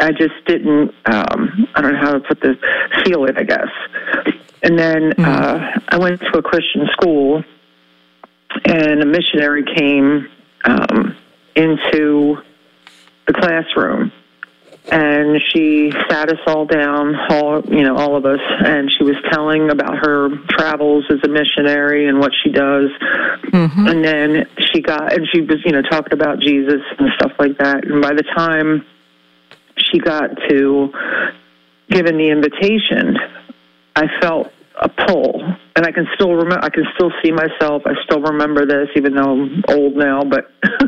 I just didn't, I don't know how to put this, feel it, I guess. And then I went to a Christian school, and a missionary came into the classroom, and she sat us all down, all of us, and she was telling about her travels as a missionary and what she does. Mm-hmm. And then she was, talking about Jesus and stuff like that. And by the time she got to giving the invitation, I felt a pull, and I can still remember. I can still see myself. I still remember this, even though I'm old now. But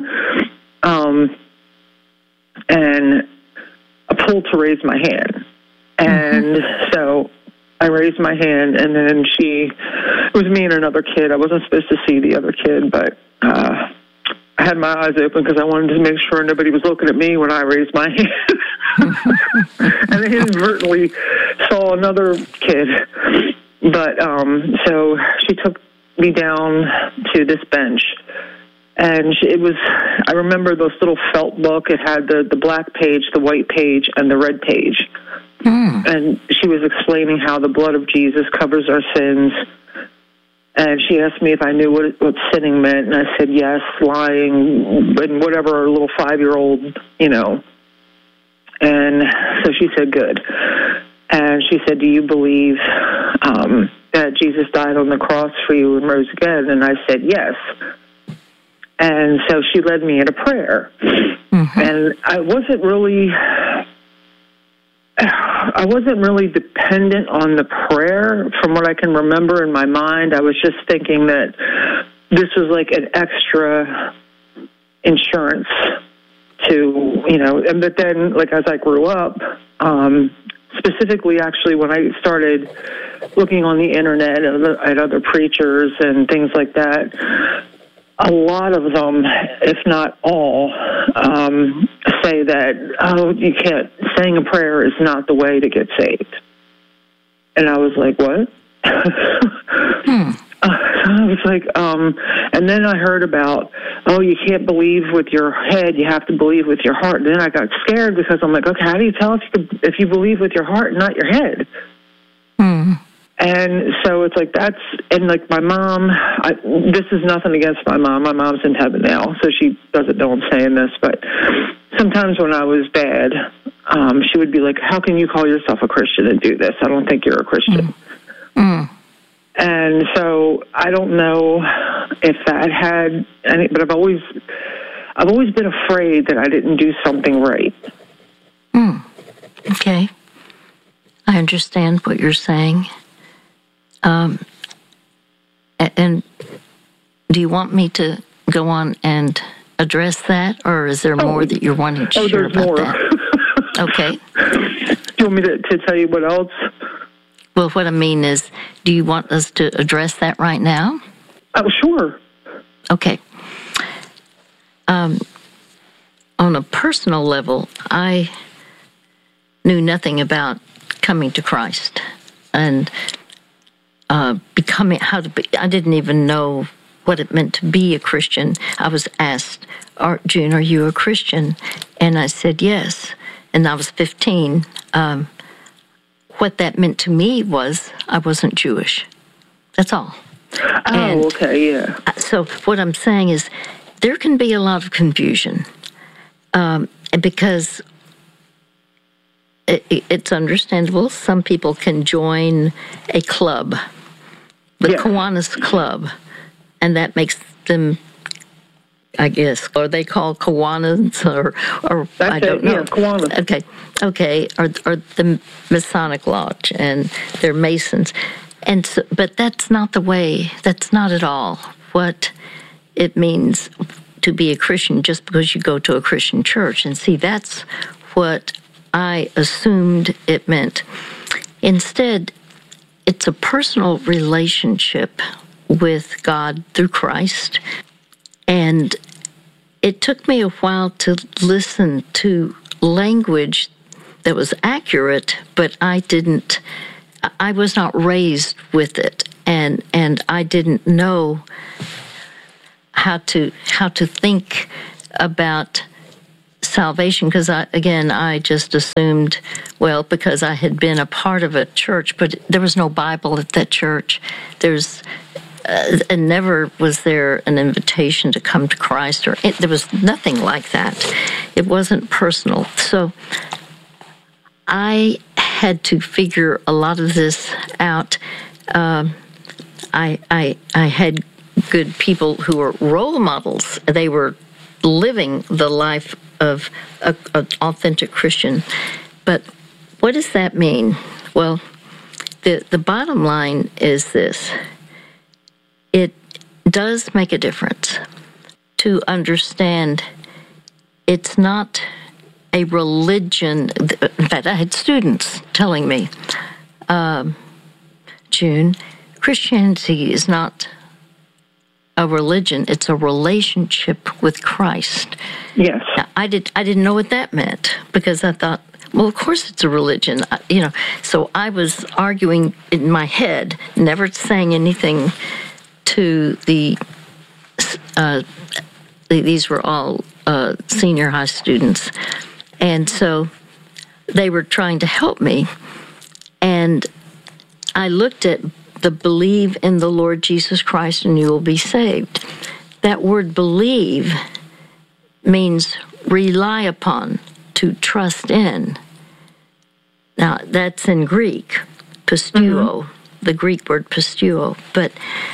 and a pull to raise my hand, and so I raised my hand, and then it was me and another kid. I wasn't supposed to see the other kid, but I had my eyes open because I wanted to make sure nobody was looking at me when I raised my hand. And I inadvertently saw another kid. But so she took me down to this bench, and I remember this little felt book. It had the black page, the white page, and the red page. And she was explaining how the blood of Jesus covers our sins. And she asked me if I knew what sinning meant, and I said yes, lying, and whatever, a little 5-year-old, And so she said, good. And she said, do you believe that Jesus died on the cross for you and rose again? And I said, yes. And so she led me in a prayer. Mm-hmm. And I wasn't really dependent on the prayer from what I can remember in my mind. I was just thinking that this was like an extra insurance but then, like, as I grew up, specifically, actually, when I started looking on the internet at other preachers and things like that, a lot of them, if not all, say that, you can't, saying a prayer is not the way to get saved. And I was like, what? I was like, and then I heard about, you can't believe with your head, you have to believe with your heart. And then I got scared because I'm like, okay, how do you tell if you believe with your heart and not your head? And so it's like and like my mom, this is nothing against my mom. My mom's in heaven now, so she doesn't know I'm saying this, but sometimes when I was bad, she would be like, how can you call yourself a Christian and do this? I don't think you're a Christian. And so I don't know if that had any, but I've always been afraid that I didn't do something right. Okay. I understand what you're saying. And do you want me to go on and address that, or is there more that you're wanting to share about more. That? Okay. Do you want me to tell you what else? Well, what I mean is, do you want us to address that right now? Oh, sure. Okay. On a personal level, I knew nothing about coming to Christ and becoming, I didn't even know what it meant to be a Christian. I was asked, June, are you a Christian? And I said yes. And I was 15. What that meant to me was I wasn't Jewish. That's all. Okay, yeah. So what I'm saying is there can be a lot of confusion because it's understandable. Some people can join a club, the Kiwanis Club, and that makes them, I guess, are they called Kiwanis or I don't know. Yeah, Kiwanis. Okay, or the Masonic Lodge, and they're Masons. And so, but that's not the way, that's not at all what it means to be a Christian just because you go to a Christian church. And see, that's what I assumed it meant. Instead, it's a personal relationship with God through Christ. And it took me a while to listen to language that was accurate, but I was not raised with it, and I didn't know how to think about salvation, because I just assumed, well, because I had been a part of a church, but there was no Bible at that church. And never was there an invitation to come to Christ, there was nothing like that. It wasn't personal. So I had to figure a lot of this out. I had good people who were role models. They were living the life of an authentic Christian. But what does that mean? Well, the bottom line is this. It does make a difference to understand it's not a religion. In fact, I had students telling me, June, Christianity is not a religion, it's a relationship with Christ. Yes. Now, I didn't know what that meant, because I thought, well, of course it's a religion, So I was arguing in my head, never saying anything to these were all senior high students, and so they were trying to help me, and I looked at the believe in the Lord Jesus Christ and you will be saved. That word believe means rely upon, to trust in. Now, that's in Greek, pisteuo, the Greek word pisteuo. But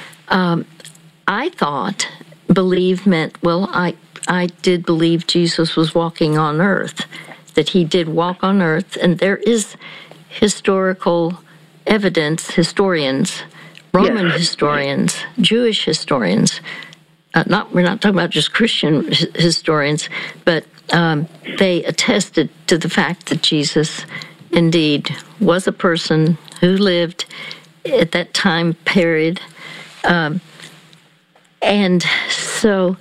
I thought believe meant, well, I did believe Jesus was walking on earth, that he did walk on earth, and there is historical evidence, historians, Roman historians, Jewish historians, we're not talking about just Christian historians, but they attested to the fact that Jesus indeed was a person who lived at that time period. And so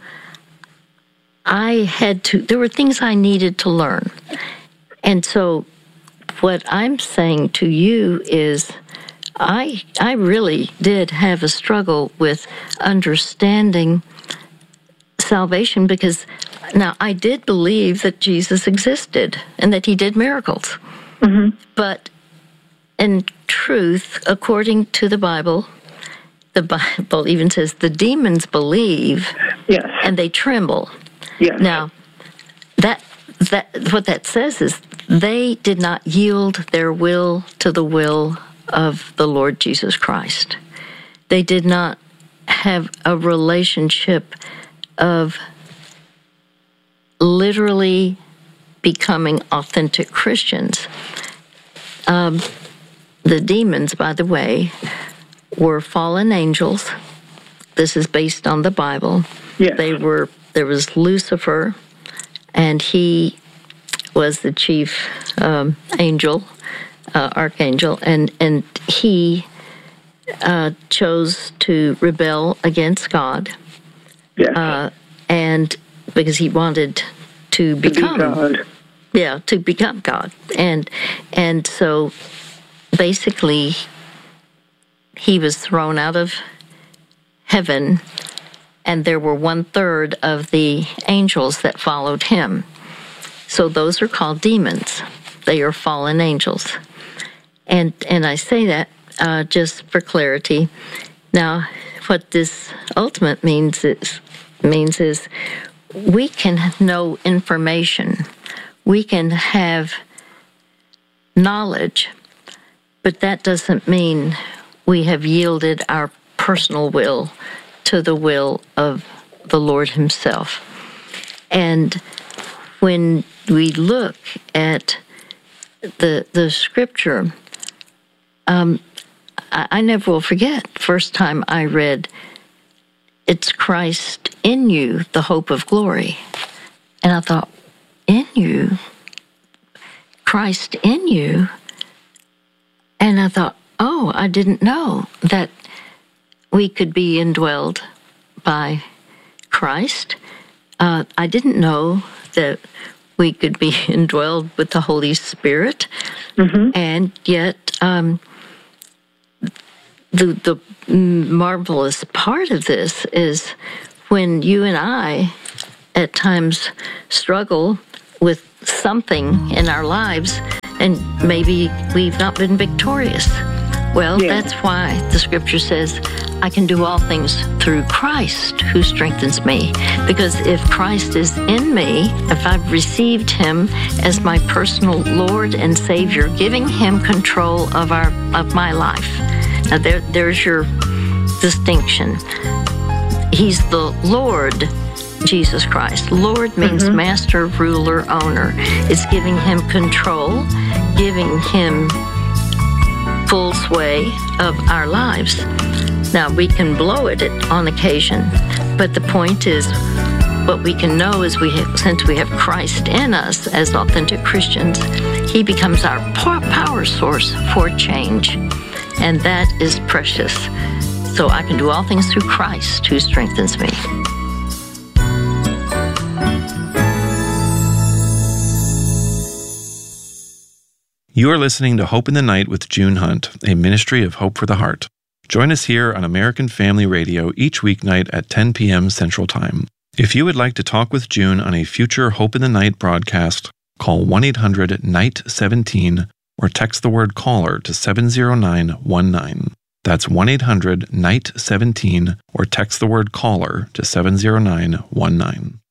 there were things I needed to learn. And so what I'm saying to you is I really did have a struggle with understanding salvation, because now I did believe that Jesus existed and that he did miracles. Mm-hmm. But in truth, according to the Bible even says the demons believe, yes, and they tremble. Yes. Now, that what that says is they did not yield their will to the will of the Lord Jesus Christ. They did not have a relationship of literally becoming authentic Christians. The demons, by the way, were fallen angels. This is based on the Bible. Yes. There was Lucifer, and he was the chief angel, archangel, and he chose to rebel against God. Yes. And because he wanted to become God. Yeah, to become God. And so basically he was thrown out of heaven, and there were 1/3 of the angels that followed him. So those are called demons. They are fallen angels. And I say that just for clarity. Now, what this ultimate means is we can know information. We can have knowledge, but that doesn't mean we have yielded our personal will to the will of the Lord himself. And when we look at the scripture, I never will forget, first time I read, it's Christ in you, the hope of glory. And I thought, in you? Christ in you? And I thought, oh, I didn't know that we could be indwelled by Christ. I didn't know that we could be indwelled with the Holy Spirit. Mm-hmm. And yet, the marvelous part of this is when you and I at times struggle with something in our lives, and maybe we've not been victorious. Well, that's why the scripture says, I can do all things through Christ who strengthens me. Because if Christ is in me, if I've received him as my personal Lord and Savior, giving him control of my life. Now there's your distinction. He's the Lord Jesus Christ. Lord means master, ruler, owner. It's giving him control, giving him full sway of our lives. Now, we can blow it on occasion, but the point is, what we can know is since we have Christ in us as authentic Christians, he becomes our power source for change, and that is precious. So I can do all things through Christ who strengthens me. You are listening to Hope in the Night with June Hunt, a ministry of Hope for the Heart. Join us here on American Family Radio each weeknight at 10 p.m. Central Time. If you would like to talk with June on a future Hope in the Night broadcast, call 1-800-NIGHT-17 or text the word caller to 70919. That's 1-800-NIGHT-17 or text the word caller to 70919.